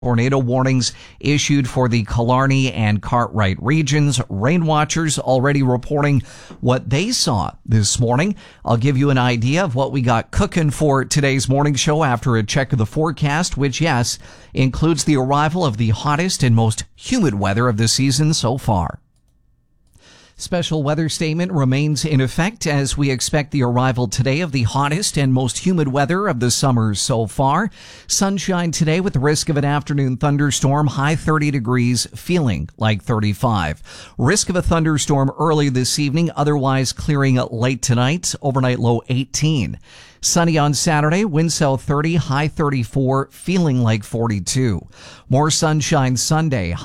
Tornado warnings issued for the Killarney and Cartwright regions. Rain watchers already reporting what they saw this morning. I'll give you an idea of what we got cooking for today's morning show after a check of the forecast, which, yes, includes the arrival of the hottest and most humid weather of the season so far. Special weather statement remains in effect as we expect the arrival today of the hottest and most humid weather of the summer so far. Sunshine today with the risk of an afternoon thunderstorm, high 30 degrees, feeling like 35. Risk of a thunderstorm early this evening, otherwise clearing late tonight, overnight low 18. Sunny on Saturday, wind south 30, high 34, feeling like 42. More sunshine Sunday.